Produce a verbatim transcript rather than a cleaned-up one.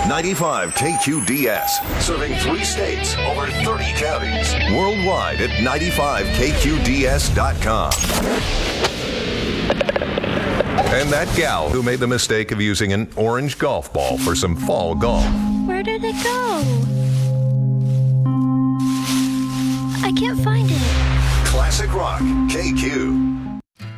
ninety-five K Q D S, serving three states, over thirty counties. Worldwide at ninety-five K Q D S dot com. And that gal who made the mistake of using an orange golf ball for some fall golf. Where did it go? I can't find it. Classic Rock K Q.